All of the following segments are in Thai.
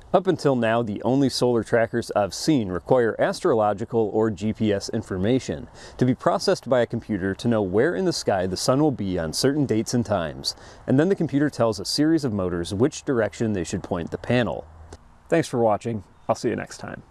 Up until now, the only solar trackers I've seen require astrological or GPS information to be processed by a computer to know where in the sky the sun will be on certain dates and times, and then the computer tells a series of motors which direction they should point the panel. Thanks for watching. I'll see you next time.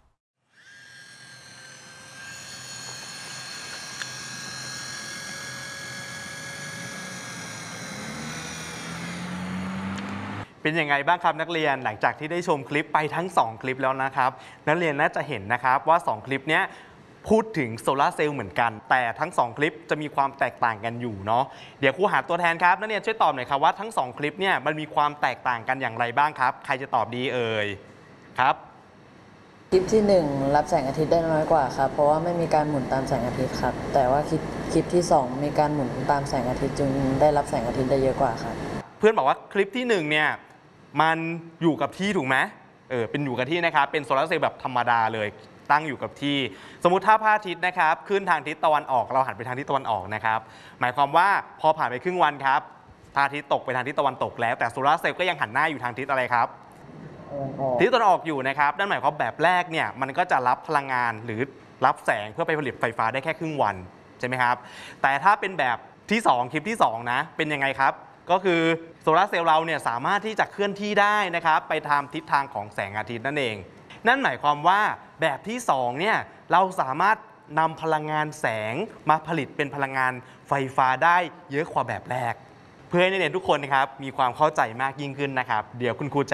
เป็นยังไงบ้างครับนักเรียนหลังจากที่ได้ชมคลิปไปทั้ง2คลิปแล้วนะครับนักเรียนน่าจะเห็นนะครับว่า2คลิปนี้พูดถึงโซลาร์เซลล์เหมือนกันแต่ทั้ง2คลิปจะมีความแตกต่างกันอยู่เนาะเดี๋ยวครูหาตัวแทนครับนักเรียนช่วยตอบหน่อยครับว่าทั้ง2คลิปเนี่ยมันมีความแตกต่างกันอย่างไรบ้างครับใครจะตอบดีเอ่ยครับคลิปที่1รับแสงอาทิตย์ได้น้อยกว่าครับเพราะว่าไม่มีการหมุนตามแสงอาทิตย์ครับแต่ว่าคลิปที่2มีการหมุนตามแสงอาทิตย์จึงได้รับแสงอาทิตย์ได้เยอะกว่าครับเพื่อนบอกว่าคลิปที่1เนี่ยมันอยู่กับที่ถูกไหมเป็นอยู่กับที่นะครับเป็นโซลาร์เซลล์แบบธรรมดาเลยตั้งอยู่กับที่สมมุติถ้าพระอาทิตย์นะครับขึ้นทางทิศตะวันออกเราหันไปทางทิศตะวันออกนะครับหมายความว่าพอผ่านไปครึ่งวันครับพระอาทิตย์ตกไปทางทิศตะวันตกแล้วแต่โซลาร์เซลล์ก็ยังหันหน้าอยู่ทางทิศอะไรครับทิศตะวันออกอยู่นะครับนั่นหมายความแบบแรกเนี่ยมันก็จะรับพลังงานหรือรับแสงเพื่อไปผลิตไฟฟ้าได้แค่ครึ่งวันใช่ไหมครับแต่ถ้าเป็นแบบที่2คลิปที่2นะเป็นยังไงครับก็คือโซลาร์เซลล์เราเนี่ยสามารถที่จะเคลื่อนที่ได้นะครับไปตามทิศทางของแสงอาทิตย์นั่นเองนั่นหมายความว่าแบบที่2เนี่ยเราสามารถนำพลังงานแสงมาผลิตเป็นพลังงานไฟฟ้าได้เยอะกว่าแบบแรกเพื่อให้นักเรียนทุกคนนะครับมีความเข้าใจมากยิ่งขึ้นนะครับเดี๋ยวคุณครูจะ